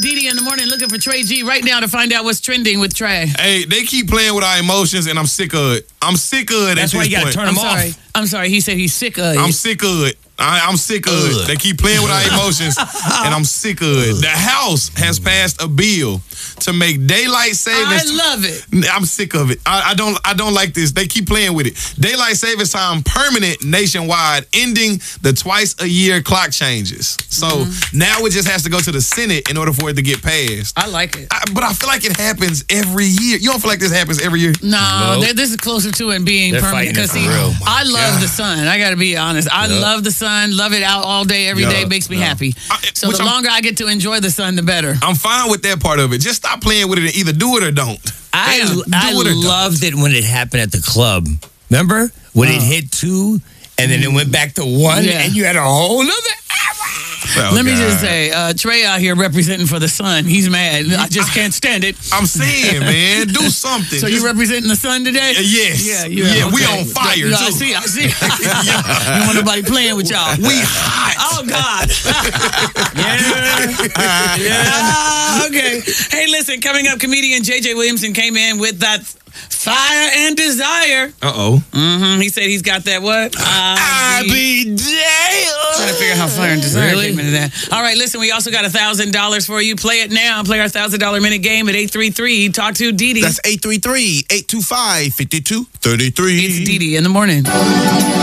Didi in the morning looking for Trey G right now to find out what's trending with Trey. Hey, they keep playing with our emotions, and I'm sick of it. I'm sick of it. That's why you got to turn them off. I'm sorry. He said he's sick of it. I'm sick of it. I'm sick of it. They keep playing with our emotions, and I'm sick of it. The House has passed a bill to make daylight savings. I love it. I'm sick of it. I don't like this. They keep playing with it. Daylight savings time permanent nationwide, ending the twice-a-year clock changes. So now it just has to go to the Senate in order for it to get passed. I like it. But I feel like it happens every year. You don't feel like this happens every year? No, this is closer to it being permanent. Because I love the sun. I got to be honest. I love the sun. Love it out all day, every day. Makes me happy. So the longer I get to enjoy the sun, the better. I'm fine with that part of it. Just stop playing with it and either do it or don't. I loved it when it happened at the club. Remember? When it hit 2 and then it went back to 1 and you had a whole other Let me just say, Trey out here representing for the sun. He's mad. I just can't stand it. I'm saying, man, do something. So you representing the sun today? Yes. Yeah, we on fire, too. I see. You want nobody playing with y'all. We hot. Oh, God. Okay. Hey, listen, coming up, comedian J.J. Williamson came in with that fire and desire. Uh-oh. He said he's got that what? I'll be damned. Trying to figure out how fire and desire came into that. All right, listen, we also got $1,000 for you. Play it now. Play our $1,000 minute game at 833. Talk to Didi. That's 833-825-5233. It's Didi in the morning.